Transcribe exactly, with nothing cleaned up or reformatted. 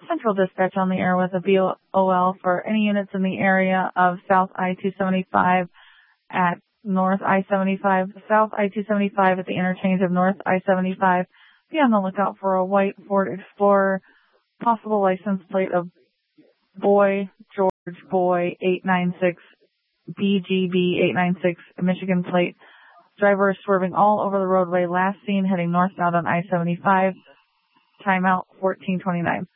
Central Dispatch on the air with a B O L for any units in the area of South I two seventy-five at North I seventy-five, South I two seventy-five at the interchange of North I seventy-five. Be on the lookout for a white Ford Explorer, possible license plate of Boy, George, Boy, eight nine six, B G B eight nine six, Michigan plate. Driver is swerving all over the roadway. Last seen heading northbound on I seventy-five. Timeout fourteen twenty-nine.